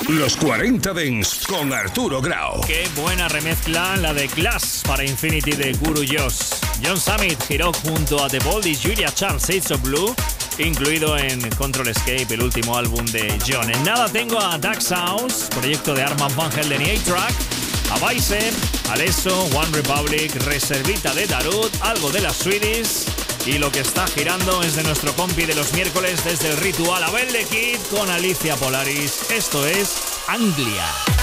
Los 40 Dents con Arturo Grau. Qué buena remezcla la de Glass para Infinity de Guru Joss. John Summit giró junto a The Boldy, Julia Charles, Shades of Blue, incluido en Control Escape, el último álbum de John. En nada tengo a Dax House, proyecto de Armand Van Helden y A-Track, a Bicep, Alesso, One Republic, Reservita de Darut, algo de las Swedish. Y lo que está girando es de nuestro compi de los miércoles desde el Ritual, Abel de Kid con Alicia Polaris. Esto es Anglia.